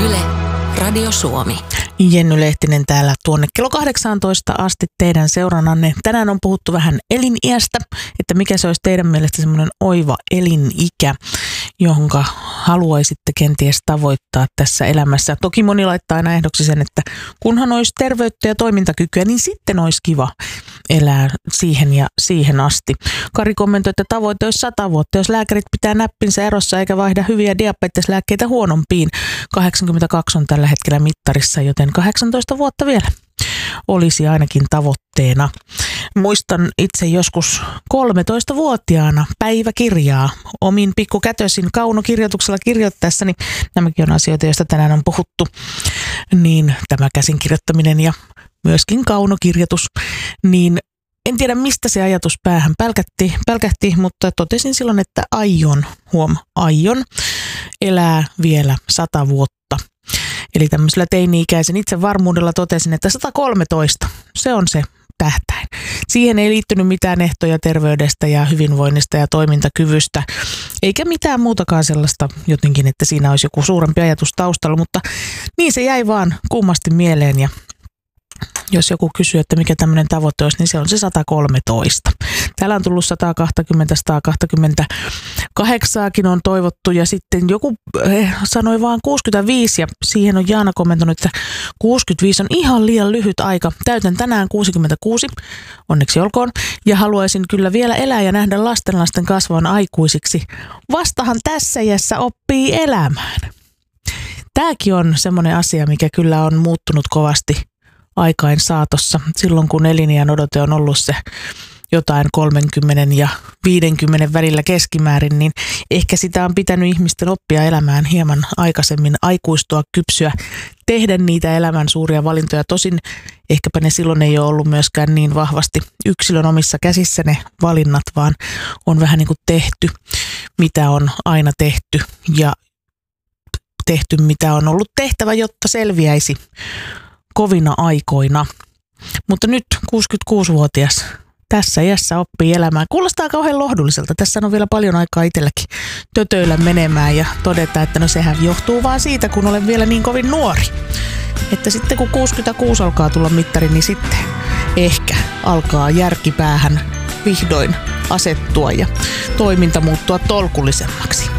Yle, Radio Suomi. Jenny Lehtinen täällä tuonne kello 18 asti teidän seurannanne. Tänään on puhuttu vähän eliniästä, että mikä se olisi teidän mielestä semmoinen oiva elinikä, jonka haluaisitte kenties tavoittaa tässä elämässä. Toki moni laittaa aina ehdoksi sen, että kunhan olisi terveyttä ja toimintakykyä, niin sitten olisi kiva elää siihen ja siihen asti. Kari kommentoi, että tavoite olisi 100 vuotta, jos lääkärit pitää näppinsä erossa eikä vaihda hyviä diabeteslääkkeitä huonompiin. 82 on tällä hetkellä mittarissa, joten 18 vuotta vielä olisi ainakin tavoitteena. Muistan itse joskus 13-vuotiaana päiväkirjaa omin pikkukätösin kaunokirjoituksella kirjoittaessani. Nämäkin on asioita, joista tänään on puhuttu. Niin tämä käsinkirjoittaminen ja myöskin kaunokirjoitus, niin en tiedä mistä se ajatus päähän pälkähti, mutta totesin silloin, että aion elää vielä 100 vuotta. Eli tämmöisellä teini-ikäisen itsevarmuudella totesin, että 113, se on se tähtäin. Siihen ei liittynyt mitään ehtoja terveydestä ja hyvinvoinnista ja toimintakyvystä, eikä mitään muutakaan sellaista jotenkin, että siinä olisi joku suurempi ajatus taustalla, mutta niin se jäi vaan kummasti mieleen ja jos joku kysyy, että mikä tämmöinen tavoite olisi, niin se on se 113. Täällä on tullut 120, 128kin on toivottu ja sitten joku sanoi vaan 65 ja siihen on Jaana kommentoinut, että 65 on ihan liian lyhyt aika. Täytän tänään 66, onneksi olkoon, ja haluaisin kyllä vielä elää ja nähdä lasten kasvavan aikuisiksi. Vastahan tässä iässä oppii elämään. Tämäkin on semmoinen asia, mikä kyllä on muuttunut kovasti aikain saatossa. Silloin kun eliniän odote on ollut se jotain 30 ja 50 välillä keskimäärin, niin ehkä sitä on pitänyt ihmisten oppia elämään hieman aikaisemmin, aikuistua, kypsyä, tehdä niitä elämän suuria valintoja. Tosin ehkäpä ne silloin ei ole ollut myöskään niin vahvasti yksilön omissa käsissä ne valinnat, vaan on vähän niin kuin tehty, mitä on aina tehty ja tehty, mitä on ollut tehtävä, jotta selviäisi kovina aikoina. Mutta nyt 66-vuotias tässä iässä oppii elämään. Kuulostaa kauhean lohdulliselta. Tässä on vielä paljon aikaa itselläkin tötöillä menemään ja todeta, että no sehän johtuu vaan siitä, kun olen vielä niin kovin nuori. Että sitten kun 66 alkaa tulla mittari, niin sitten ehkä alkaa järkipäähän vihdoin asettua ja toiminta muuttua tolkullisemmaksi.